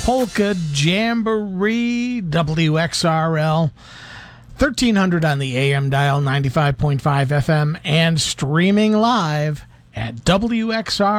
Polka Jamboree, WXRL, 1300 on the AM dial, 95.5 FM, and streaming live at WXR.